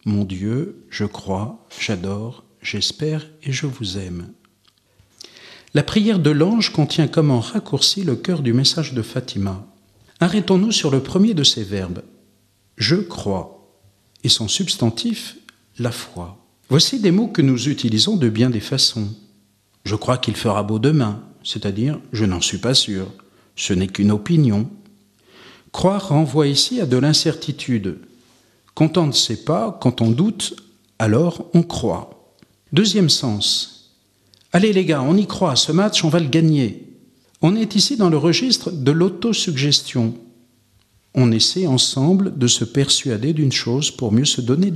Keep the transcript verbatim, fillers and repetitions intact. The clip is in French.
Mon Dieu, je crois, j'adore, j'espère et je vous aime. La prière de l'ange contient comme en raccourci le cœur du message de Fatima. Arrêtons-nous sur le premier de ces verbes, « je crois » et son substantif, la foi. Voici des mots que nous utilisons de bien des façons. Je crois qu'il fera beau demain, c'est-à-dire je n'en suis pas sûr, ce n'est qu'une opinion. Croire renvoie ici à de l'incertitude. Quand on ne sait pas, quand on doute, alors on croit. Deuxième sens. Allez les gars, on y croit, ce match on va le gagner. On est ici dans le registre de l'autosuggestion. On essaie ensemble de se persuader d'une chose pour mieux se donner du